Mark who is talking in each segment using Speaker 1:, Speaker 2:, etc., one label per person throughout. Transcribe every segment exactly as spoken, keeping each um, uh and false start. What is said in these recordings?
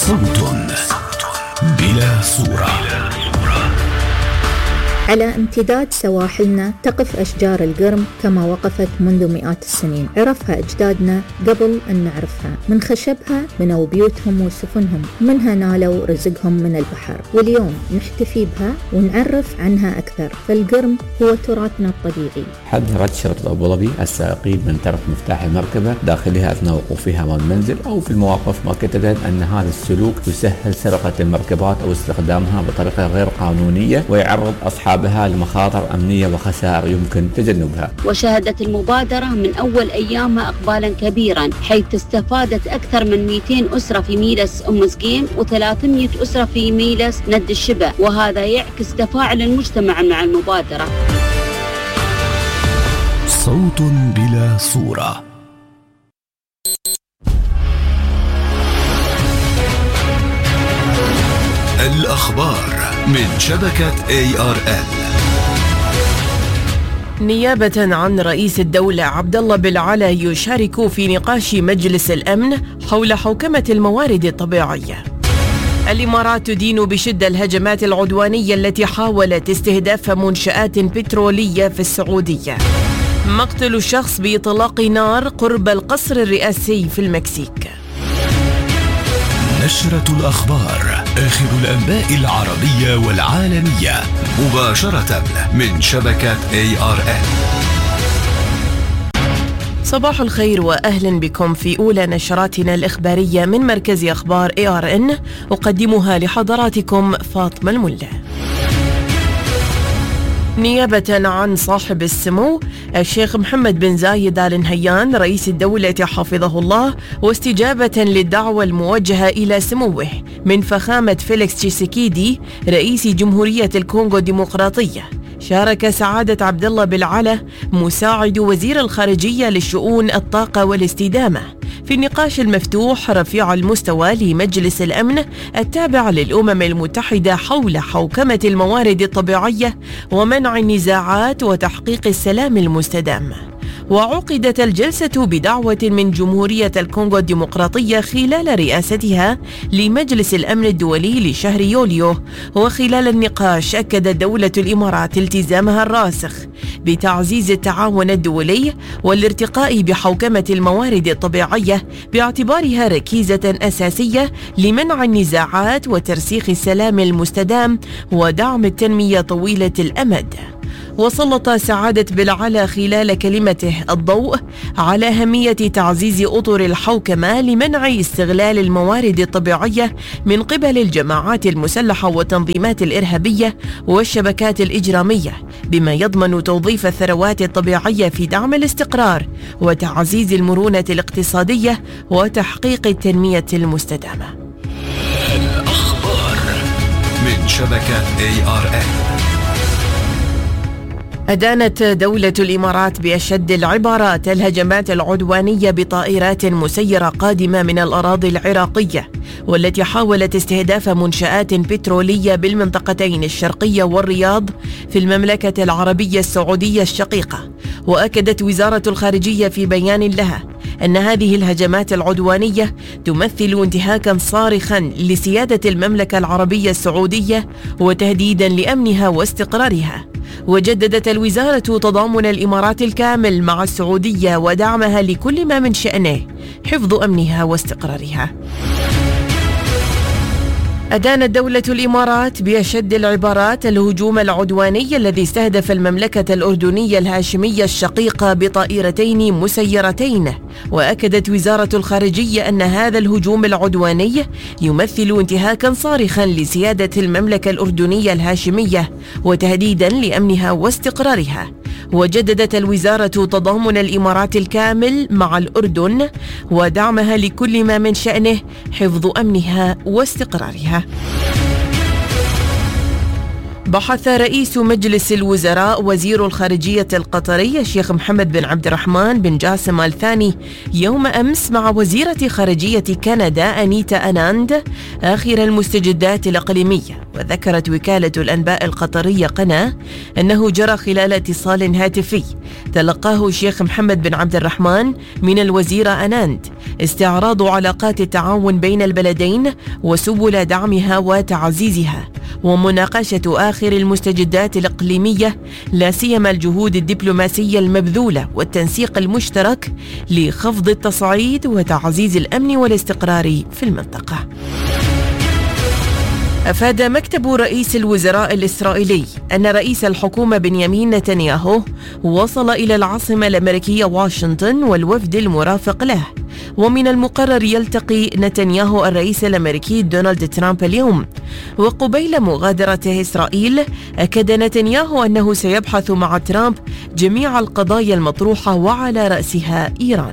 Speaker 1: صوت بلا صورة.
Speaker 2: على امتداد سواحلنا تقف أشجار القرم كما وقفت منذ مئات السنين. عرفها أجدادنا قبل أن نعرفها. من خشبها بنوا بيوتهم وسفنهم، منها نالوا رزقهم من البحر، واليوم نحتفي بها ونعرف عنها أكثر. فالقرم هو تراثنا الطبيعي.
Speaker 3: حد رد شرطة أبو ظبي السائقين من ترك مفتاح المركبة داخلها أثناء وقوفها أمام المنزل أو في المواقف، مؤكدة أن هذا السلوك يسهل سرقة المركبات أو استخدامها بطريقة غير قانونية، ويعرض أصحاب بها لمخاطر أمنية وخسائر يمكن تجنبها.
Speaker 4: وشهدت المبادرة من أول أيامها إقبالا كبيرا، حيث استفادت أكثر من مئتين أسرة في ميلس أم سقيم وثلاثمئة أسرة في ميلس ند الشبه، وهذا يعكس تفاعل المجتمع مع المبادرة.
Speaker 1: صوت بلا صورة. الأخبار من شبكة إيه آر إل.
Speaker 5: نيابة عن رئيس الدولة عبدالله بالعلا يشارك في نقاش مجلس الأمن حول حوكمة الموارد الطبيعية. الإمارات تدين بشدة الهجمات العدوانية التي حاولت استهداف منشآت بترولية في السعودية. مقتل الشخص بإطلاق نار قرب القصر الرئاسي في المكسيك.
Speaker 1: نشرة الأخبار، آخر الأنباء العربية والعالمية، مباشرة من شبكة إيه آر إل.
Speaker 5: صباح الخير وأهلا بكم في أولى نشراتنا الإخبارية من مركز أخبار إيه آر إن، أقدمها لحضراتكم فاطمة الملا. نيابة عن صاحب السمو الشيخ محمد بن زايد آل نهيان رئيس الدولة حفظه الله، واستجابة للدعوة الموجهة إلى سموه من فخامة فيليكس تشيسيكيدي رئيس جمهورية الكونغو الديمقراطية، شارك سعادة عبدالله بالعلا مساعد وزير الخارجية للشؤون الطاقة والاستدامة في النقاش المفتوح رفيع المستوى لمجلس الأمن التابع للأمم المتحدة حول حوكمة الموارد الطبيعية ومنع النزاعات وتحقيق السلام المستدام. وعقدت الجلسة بدعوة من جمهورية الكونغو الديمقراطية خلال رئاستها لمجلس الأمن الدولي لشهر يوليو. وخلال النقاش أكدت دولة الإمارات التزامها الراسخ بتعزيز التعاون الدولي والارتقاء بحوكمة الموارد الطبيعية باعتبارها ركيزة أساسية لمنع النزاعات وترسيخ السلام المستدام ودعم التنمية طويلة الأمد. وسلط سعادة بالعلا خلال كلمته الضوء على أهمية تعزيز أطر الحوكمة لمنع استغلال الموارد الطبيعية من قبل الجماعات المسلحة والتنظيمات الإرهابية والشبكات الإجرامية، بما يضمن توظيف الثروات الطبيعية في دعم الاستقرار وتعزيز المرونة الاقتصادية وتحقيق التنمية المستدامة.
Speaker 1: الأخبار من شبكة إيه آر إل.
Speaker 5: أدانت دولة الإمارات بأشد العبارات الهجمات العدوانية بطائرات مسيرة قادمة من الأراضي العراقية، والتي حاولت استهداف منشآت بترولية بالمنطقتين الشرقية والرياض في المملكة العربية السعودية الشقيقة. وأكدت وزارة الخارجية في بيان لها أن هذه الهجمات العدوانية تمثل انتهاكا صارخا لسيادة المملكة العربية السعودية وتهديدا لأمنها واستقرارها. وجددت الوزارة تضامن الإمارات الكامل مع السعودية ودعمها لكل ما من شأنه حفظ أمنها واستقرارها. أدانت دولة الإمارات بأشد العبارات الهجوم العدواني الذي استهدف المملكة الأردنية الهاشمية الشقيقة بطائرتين مسيرتين. وأكدت وزارة الخارجية أن هذا الهجوم العدواني يمثل انتهاكا صارخا لسيادة المملكة الأردنية الهاشمية وتهديدا لأمنها واستقرارها. وجددت الوزارة تضامن الإمارات الكامل مع الأردن ودعمها لكل ما من شأنه حفظ أمنها واستقرارها. بحث رئيس مجلس الوزراء وزير الخارجية القطري الشيخ محمد بن عبد الرحمن بن جاسم آل ثاني يوم أمس مع وزيرة خارجية كندا أنيتا أناند آخر المستجدات الإقليمية. وذكرت وكالة الأنباء القطرية قنا أنه جرى خلال اتصال هاتفي تلقاه الشيخ محمد بن عبد الرحمن من الوزيرة أناند استعراض علاقات التعاون بين البلدين وسبل دعمها وتعزيزها، ومناقشة آخر المستجدات الإقليمية لا سيما الجهود الدبلوماسية المبذولة والتنسيق المشترك لخفض التصعيد وتعزيز الأمن والاستقرار في المنطقة. أفاد مكتب رئيس الوزراء الإسرائيلي أن رئيس الحكومة بنيامين نتنياهو وصل إلى العاصمة الأمريكية واشنطن والوفد المرافق له، ومن المقرر يلتقي نتنياهو الرئيس الأمريكي دونالد ترامب اليوم. وقبيل مغادرته إسرائيل أكد نتنياهو أنه سيبحث مع ترامب جميع القضايا المطروحة وعلى رأسها إيران.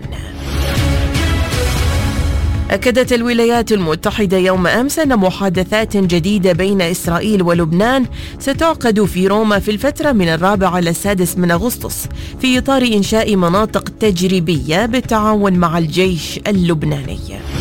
Speaker 5: أكدت الولايات المتحدة يوم أمس أن محادثات جديدة بين إسرائيل ولبنان ستعقد في روما في الفترة من الرابع إلى السادس من أغسطس في إطار إنشاء مناطق تجريبية بالتعاون مع الجيش اللبناني.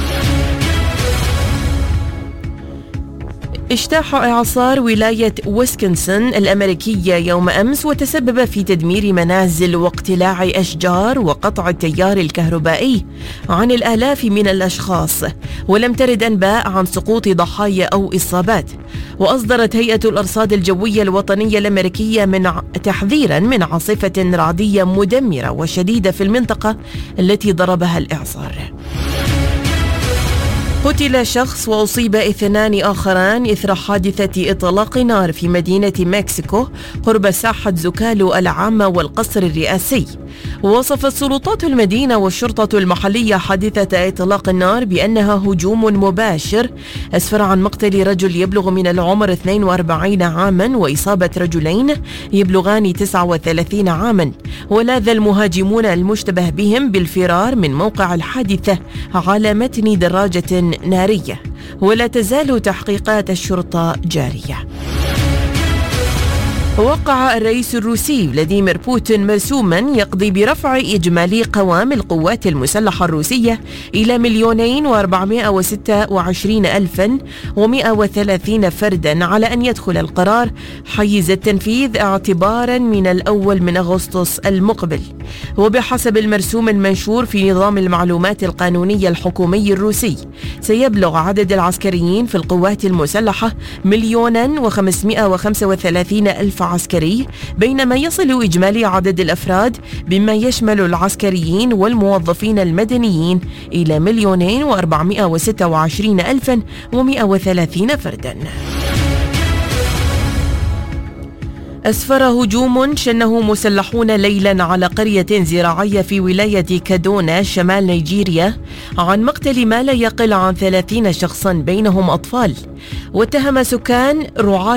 Speaker 5: اجتاح إعصار ولاية ويسكنسن الأمريكية يوم أمس وتسبب في تدمير منازل واقتلاع أشجار وقطع التيار الكهربائي عن الآلاف من الأشخاص، ولم ترد أنباء عن سقوط ضحايا أو إصابات. وأصدرت هيئة الأرصاد الجوية الوطنية الأمريكية من تحذيرا من عاصفة رعدية مدمرة وشديدة في المنطقة التي ضربها الإعصار. قتل شخص وأصيب اثنان آخران إثر حادثة إطلاق نار في مدينة مكسيكو قرب ساحة زوكالو العامة والقصر الرئاسي. ووصفت سلطات المدينة والشرطة المحلية حادثة إطلاق النار بأنها هجوم مباشر أسفر عن مقتل رجل يبلغ من العمر اثنين وأربعين عاما وإصابة رجلين يبلغان تسعة وثلاثين عاما. ولاذ المهاجمون المشتبه بهم بالفرار من موقع الحادثة على متن دراجة نارية، ولا تزال تحقيقات الشرطة جارية. وقع الرئيس الروسي فلاديمير بوتين مرسوما يقضي برفع إجمالي قوام القوات المسلحة الروسية إلى مليونين وأربعمائة وستة وعشرين ألفا ومائة وثلاثين فردا على أن يدخل القرار حيز التنفيذ اعتبارا من الأول من أغسطس المقبل. وبحسب المرسوم المنشور في نظام المعلومات القانونية الحكومي الروسي سيبلغ عدد العسكريين في القوات المسلحة مليونا وخمسمائة وخمسة وثلاثين ألف عسكري، بينما يصل إجمالي عدد الأفراد بما يشمل العسكريين والموظفين المدنيين إلى مليونين وأربعمائة وستة وعشرين ألفا ومائة وثلاثين فردا. أسفر هجوم شنه مسلحون ليلا على قرية زراعية في ولاية كادونا شمال نيجيريا عن مقتل ما لا يقل عن ثلاثين شخصا بينهم أطفال. واتهم سكان رعاة